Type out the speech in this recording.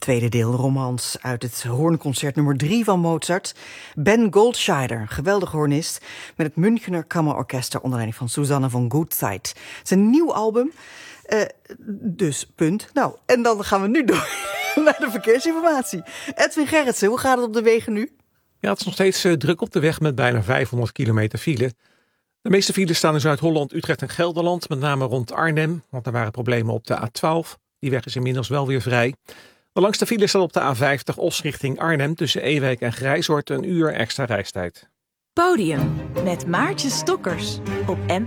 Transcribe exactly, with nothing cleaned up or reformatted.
Tweede deel romans uit het hoornconcert nummer drie van Mozart. Ben Goldscheider, geweldige hoornist, met het Münchener Kammerorkest onder leiding van Susanne von Gutzeit. Het is een nieuw album, uh, dus punt. Nou, en dan gaan we nu door naar de verkeersinformatie. Edwin Gerritsen, hoe gaat het op de wegen nu? Ja, het is nog steeds uh, druk op de weg met bijna vijfhonderd kilometer file. De meeste files staan in Zuid-Holland, Utrecht en Gelderland, met name rond Arnhem, want er waren problemen op de A twaalf. Die weg is inmiddels wel weer vrij. De langste file staat op de A vijftig Os richting Arnhem tussen Ewijk en Grijzoord, een uur extra reistijd. Podium met Maartje Stokkers op N